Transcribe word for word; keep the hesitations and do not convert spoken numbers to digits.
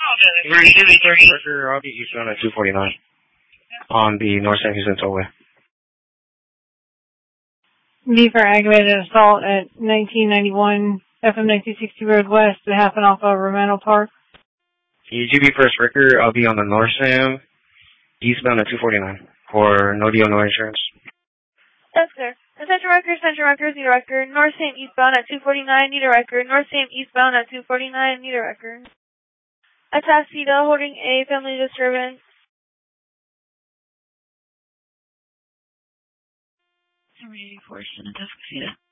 We're usually first worker, I'll be eastbound at two forty-nine on the North San Houston Tollway. B for aggravated assault at nineteen ninety-one F M nineteen sixty Road West, at half an off of Romano Park. U G B first worker, I'll be on the North Sam, eastbound at two forty-nine for no deal, no insurance. That's clear. Attention record, attention record, need a record. North Sam eastbound at two forty-nine, need a record. North Sam eastbound at two forty-nine, need a record. Atascita holding a family disturbance. Seven eighty-four, Atascita.